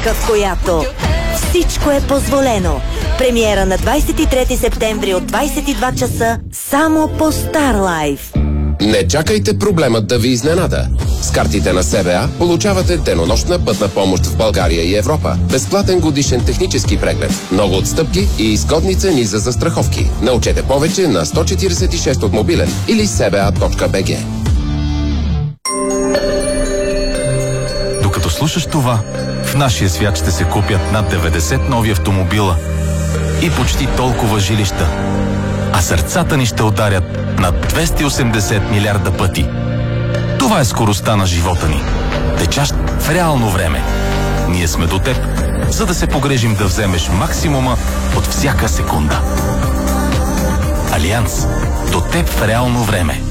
музика, в която всичко е позволено. Премиера на 23 септември от 22 часа само по Старлайф. Не чакайте проблемът да ви изненада. С картите на СБА получавате денонощна пътна помощ в България и Европа, безплатен годишен технически преглед, много отстъпки и изгодни цени за застраховки. Научете повече на 146 от мобилен или sba.bg. Докато слушаш това, в нашия свят ще се купят над 90 нови автомобила и почти толкова жилища, а сърцата ни ще ударят над 280 милиарда пъти. Това е скоростта на живота ни, течащ в реално време. Ние сме до теб, за да се погрежим да вземеш максимума от всяка секунда. Алианс. До теб в реално време.